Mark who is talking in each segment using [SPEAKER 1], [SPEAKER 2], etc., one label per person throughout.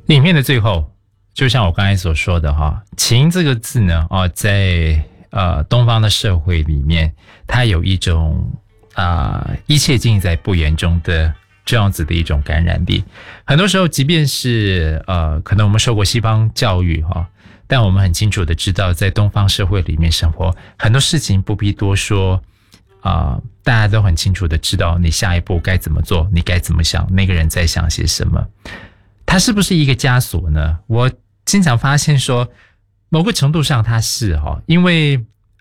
[SPEAKER 1] 影片的最后，就像我刚才所说的哈，情这个字呢，在东方的社会里面，它有一种一切尽在不言中的这样子的一种感染力。很多时候，即便是可能我们受过西方教育哈，但我们很清楚的知道，在东方社会里面生活，很多事情不必多说。大家都很清楚的知道你下一步该怎么做，你该怎么想，那个人在想些什么。它是不是一个枷锁呢？我经常发现说，某个程度上它是哈，因为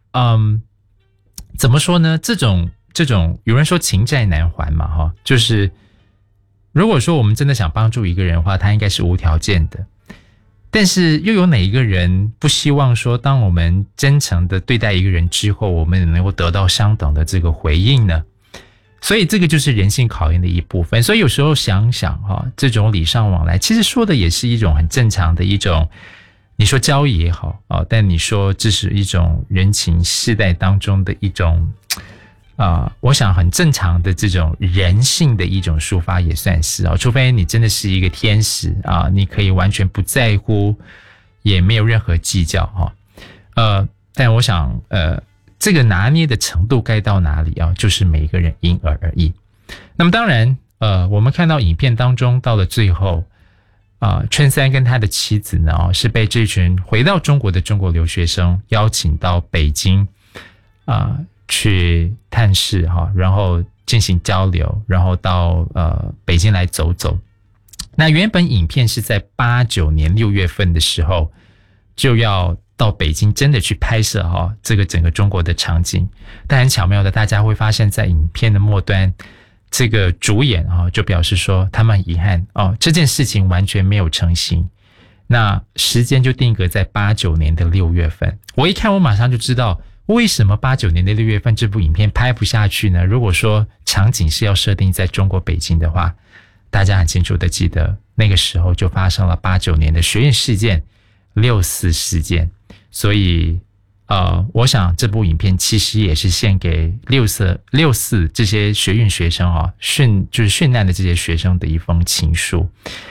[SPEAKER 1] 怎么说呢？这种有人说情债难还嘛哈，就是如果说我们真的想帮助一个人的话，他应该是无条件的。但是又有哪一个人不希望说，当我们真诚的对待一个人之后，我们能够得到相等的这个回应呢？所以这个就是人性考验的一部分。所以有时候想想这种礼尚往来，其实说的也是一种很正常的一种，你说交易也好但你说这是一种人情世代当中的一种我想很正常的这种人性的一种抒发也算是除非你真的是一个天使你可以完全不在乎，也没有任何计较但我想这个拿捏的程度该到哪里就是每一个人因人而异。那么当然我们看到影片当中到了最后春三跟他的妻子呢是被这群回到中国的中国留学生邀请到北京去探视然后进行交流，然后到北京来走走。那原本影片是在89年6月份的时候就要到北京真的去拍摄这个整个中国的场景，但很巧妙的大家会发现在影片的末端，这个主演就表示说他们很遗憾这件事情完全没有成型。那时间就定格在89年的6月份。我一看我马上就知道为什么89年的6月份这部影片拍不下去呢？如果说场景是要设定在中国北京的话，大家很清楚的记得那个时候就发生了89年的学运事件，6·4事件。所以我想这部影片其实也是献给6·4这些学运学生就是殉难的这些学生的一封情书。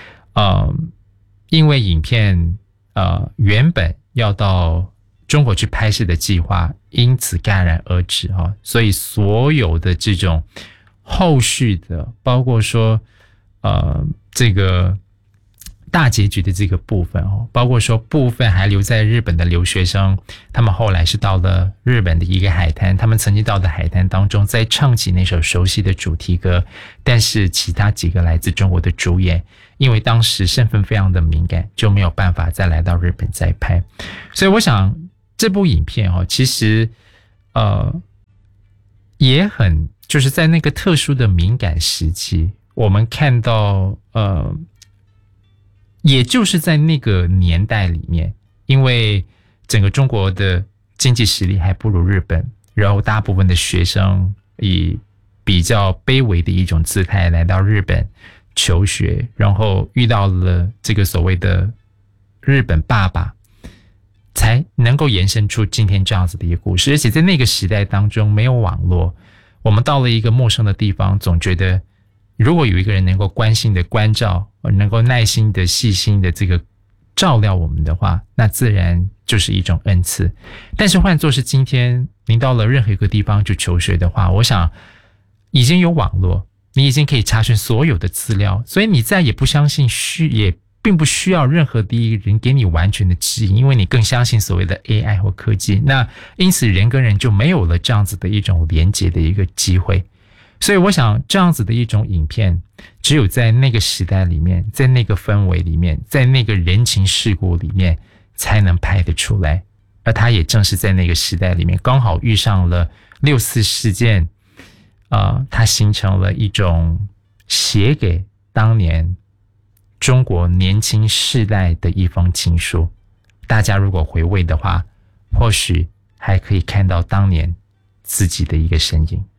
[SPEAKER 1] 因为影片原本要到中国去拍摄的计划因此戛然而止所以所有的这种后续的包括说这个大结局的这个部分包括说部分还留在日本的留学生，他们后来是到了日本的一个海滩，他们曾经到的海滩当中在唱起那首熟悉的主题歌，但是其他几个来自中国的主演因为当时身份非常的敏感，就没有办法再来到日本再拍。所以我想这部影片其实也很就是在那个特殊的敏感时期，我们看到也就是在那个年代里面，因为整个中国的经济实力还不如日本，然后大部分的学生以比较卑微的一种姿态来到日本求学，然后遇到了这个所谓的日本爸爸，才能够延伸出今天这样子的一个故事。而且在那个时代当中没有网络，我们到了一个陌生的地方，总觉得如果有一个人能够关心的关照，能够耐心的细心的这个照料我们的话，那自然就是一种恩赐。但是换作是今天您到了任何一个地方去求学的话，我想已经有网络，你已经可以查询所有的资料，所以你再也不相信也并不需要任何的一个人给你完全的指引，因为你更相信所谓的 AI 或科技。那因此人跟人就没有了这样子的一种连结的一个机会。所以我想这样子的一种影片只有在那个时代里面，在那个氛围里面，在那个人情世故里面才能拍得出来。而它也正是在那个时代里面刚好遇上了6·4事件它形成了一种写给当年中国年轻世代的一封情书。大家如果回味的话，或许还可以看到当年自己的一个身影。